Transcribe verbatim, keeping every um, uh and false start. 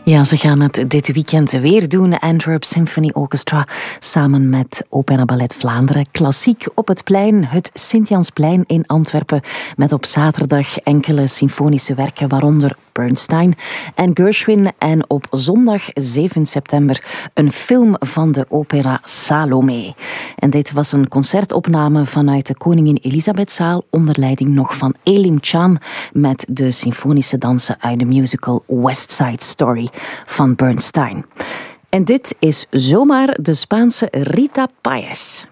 Ja, ze gaan het dit weekend weer doen. Antwerp Symphony Orchestra samen met Opera Ballet Vlaanderen. Klassiek op het plein, het Sint-Jansplein in Antwerpen. Met op zaterdag enkele symfonische werken, waaronder Bernstein en Gershwin. En op zondag zeven september een film van de opera Salome. En dit was een concertopname vanuit de Koningin Elisabethzaal onder leiding nog van Elim Chan met de symfonische dansen uit de musical West Side Story van Bernstein. En dit is zomaar de Spaanse Rita Páez.